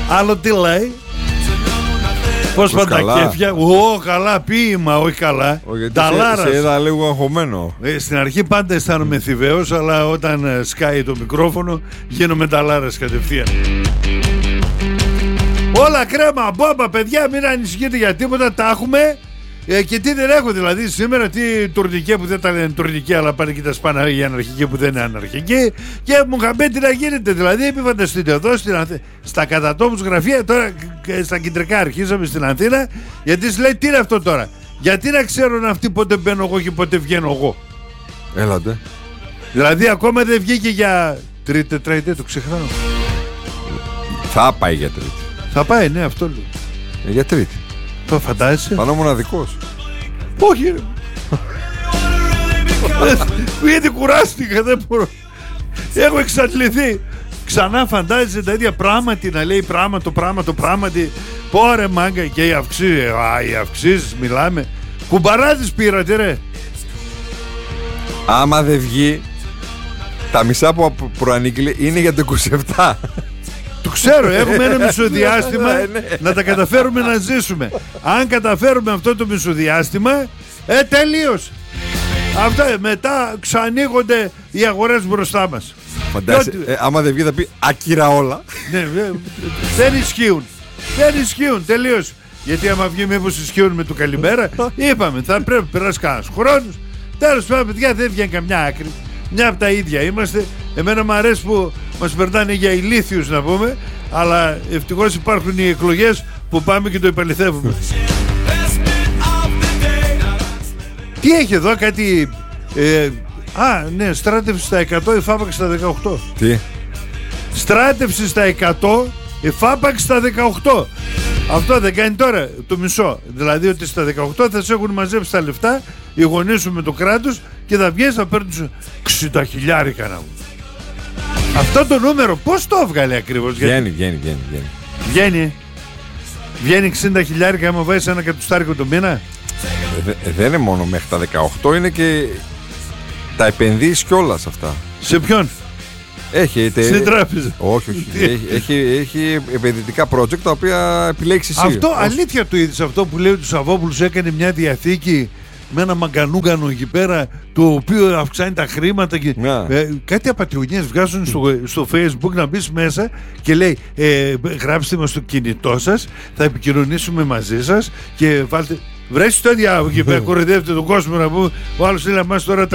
Άλλο τι λέει. Πώς πάνε τα κέφια. Καλά ποίημα, όχι καλά. Ταλάρας. Σε είδα λίγο αγχωμένο. Στην αρχή πάντα αισθάνομαι θηβαίος, αλλά όταν σκάει το μικρόφωνο γίνομαι ταλάρας κατευθείαν. Όλα κρέμα, μπόμπα, παιδιά, μην ανησυχείτε για τίποτα, τα έχουμε. Και τι δεν έχω δηλαδή σήμερα, τι τουρνικέ που δεν τα λένε τουρνικέ, αλλά πάνε και τα σπάνε για αναρχική που δεν είναι αναρχική. Και μου είχαν πει τι να γίνεται, δηλαδή μη φανταστείτε εδώ στα κατατόπους γραφεία, τώρα στα κεντρικά αρχίσαμε στην Αθήνα, γιατί σου λέει τι είναι αυτό τώρα. Γιατί να ξέρουν αυτοί πότε μπαίνω εγώ και πότε βγαίνω εγώ. Έλατε. Δηλαδή ακόμα δεν βγήκε για τρίτη, τετραετία, το ξεχνάω. Θα πάει για τρίτη. Θα πάει, ναι, αυτό λέω. Για τρίτη. Το φαντάζεσαι. Πάνω μοναδικός. Όχι. Γιατί κουράστηκα, δεν μπορώ. Έχω εξαντληθεί. Ξανά φαντάζεσαι τα ίδια πράγματι να λέει πράγματι. Πόρε μάγκα και οι αυξήσεις μιλάμε. Κουμπαράδες πήρατε ρε. Άμα δεν βγει, τα μισά που προανήγγειλε είναι για το 27. Το ξέρω, έχουμε ένα μισοδιάστημα να τα καταφέρουμε να ζήσουμε. Αν καταφέρουμε αυτό το μισοδιάστημα, τελείως. Αυτά μετά ξανοίγονται οι αγορές μπροστά μας. Φαντάζεσαι, άμα δεν βγει θα πει άκυρα όλα. Ναι, δεν ισχύουν, τελείως. Γιατί άμα βγει μήπως ισχύουν με το καλημέρα. Είπαμε, θα πρέπει να περάσει κανένας χρόνος. Τέλος πάντων, παιδιά, δεν βγαίνει καμιά άκρη. Μια από τα ίδια είμαστε. Εμένα μου αρέσει που μας περνάνε για ηλίθιους να πούμε, αλλά ευτυχώς υπάρχουν οι εκλογές που πάμε και το επαληθεύουμε. Τι έχει εδώ, κάτι ναι, στράτευση στα 100, εφάπαξ στα 18. Τι? Στράτευση στα 100, εφάπαξ στα 18. Αυτό δεν κάνει τώρα το μισό. Δηλαδή ότι στα 18 θα σε έχουν μαζέψει τα λεφτά οι γονείς σου με το κράτος και θα βγαίνεις να παίρνεις 60 χιλιάρικα να μου. Αυτό το νούμερο πώς το έβγαλε ακριβώς? Βγαίνει 60 χιλιάρικα άμα βάζεις ένα κατοστάρικο το μήνα. Δεν είναι μόνο μέχρι τα 18, είναι και τα επενδύσεις κιόλας αυτά. Σε ποιον? Στην τράπεζα. Όχι. Έχει επενδυτικά project τα οποία επιλέξεις εσύ. Αυτό αλήθεια το είδες αυτό που λέει ότι ο Σαββόπουλος έκανε μια διαθήκη με ένα μαγκανούγκανο εκεί πέρα, το οποίο αυξάνει τα χρήματα και κάτι απατριωνιές βγάζουν στο Facebook, να μπεις μέσα και λέει γράψτε μας στο κινητό σας, θα επικοινωνήσουμε μαζί σας και βάλτε. Βρέστε το διάβολο και κοροϊδεύετε τον κόσμο να πούμε. Ο άλλος λέει να μας τώρα